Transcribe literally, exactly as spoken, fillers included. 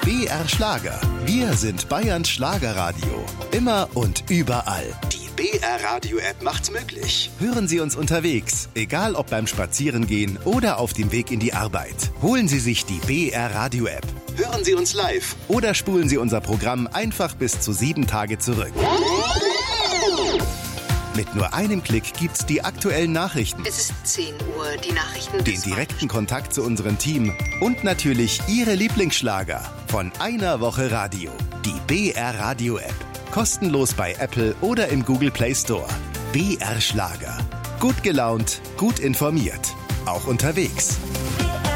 B R Schlager. Wir sind Bayerns Schlagerradio. Immer und überall. Die B R Radio App macht's möglich. Hören Sie uns unterwegs, egal ob beim Spazierengehen oder auf dem Weg in die Arbeit. Holen Sie sich die B R Radio App. Hören Sie uns live oder spulen Sie unser Programm einfach bis zu sieben Tage zurück. Mit nur einem Klick gibt's die aktuellen Nachrichten. Es ist zehn Uhr, die Nachrichten. Den direkten Kontakt zu unserem Team und natürlich Ihre Lieblingsschlager von einer Woche Radio. Die B R Radio App. Kostenlos bei Apple oder im Google Play Store. B R Schlager. Gut gelaunt, gut informiert. Auch unterwegs.